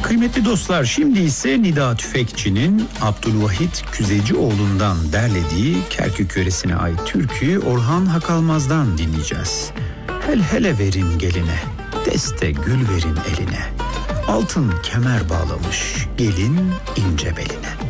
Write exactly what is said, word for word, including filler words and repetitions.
Kıymetli dostlar, şimdi ise Nida Tüfekçi'nin Abdülvahit Küzecioğlu'ndan derlediği Kerkük yöresine ait türküyü Orhan Hakalmaz'dan dinleyeceğiz. Hel hele verin geline, deste gül verin eline, altın kemer bağlamış gelin ince beline.